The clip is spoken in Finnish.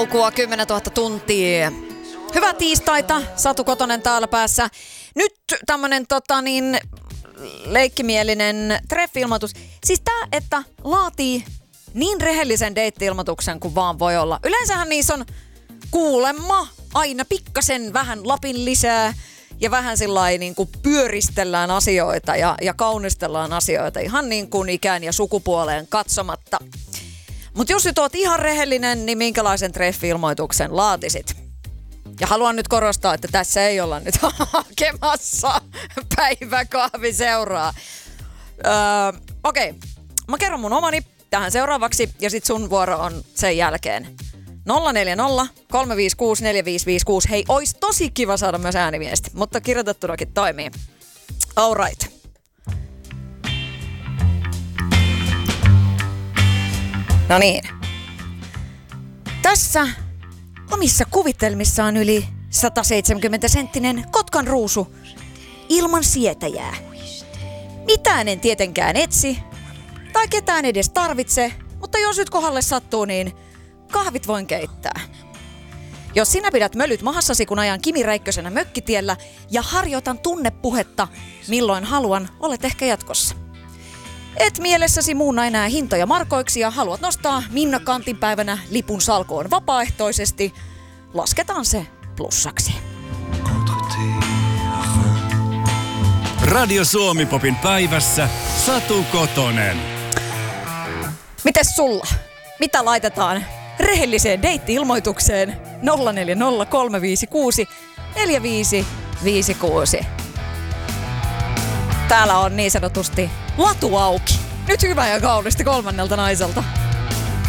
Alkua 10 000 tuntia. Hyvää tiistaita, Satu Kotonen täällä päässä. Nyt tämmönen leikkimielinen treffi-ilmoitus. Siis tää, että laatii niin rehellisen deitti-ilmoituksen kuin vaan voi olla. Yleensähän niissä on kuulemma aina pikkasen vähän lapin lisää ja vähän sillain niin kuin pyöristellään asioita ja kaunistellaan asioita ihan niin kuin ikään ja sukupuoleen katsomatta. Mutta jos nyt oot ihan rehellinen, niin minkälaisen treffi-ilmoituksen laatisit? Ja haluan nyt korostaa, että tässä ei olla nyt hakemassa päiväkahviseuraa. Okei. Mä kerron mun omani tähän seuraavaksi ja sit sun vuoro on sen jälkeen. 040 356 4556. Hei, ois tosi kiva saada myös ääniviesti, mutta kirjoitettunakin toimii. All right. No niin. Tässä omissa kuvitelmissaan yli 170-senttinen Kotkan ruusu ilman sietäjää. Mitään en tietenkään etsi tai ketään edes tarvitse, mutta jos nyt kohdalle sattuu, niin kahvit voin keittää. Jos sinä pidät mölyt mahassasi, kun ajan Kimi Räikkösenä mökkitiellä ja harjoitan tunnepuhetta, milloin haluan, olet ehkä jatkossa. Et mielessäsi muunna enää hintoja markoiksi ja haluat nostaa Minna Kantin päivänä lipun salkoon vapaaehtoisesti, lasketaan se plussaksi. Radio Suomi-popin päivässä Satu Kotonen. Mites sulla? Mitä laitetaan rehelliseen deitti-ilmoitukseen 040 356 4556? Täällä on niin sanotusti latu auki. Nyt hyvä ja kaunisti kolmannelta naiselta.